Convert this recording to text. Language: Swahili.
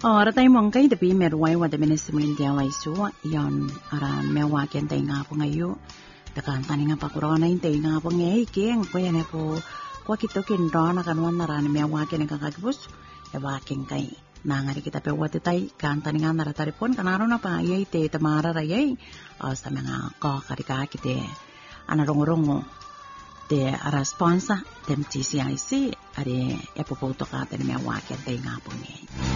Ora tayo mongkay tapi meruay wada minesimin dia waisu yon ara mewa ken tay nga po ngayo takan tani nga pakuro na intay nga po ngay king ko yan po kwa kito kin ro na kanwan na ran mewa ken nga kakibus e waking kay nangari kita pe wati tay kan tani nga narataripon kanaro na pa yay te tamara rayay sa mga kakarika kite anarong-rongo te ara sponsor tem TCIC are epopoto ka tani mewa ken tay nga po ngay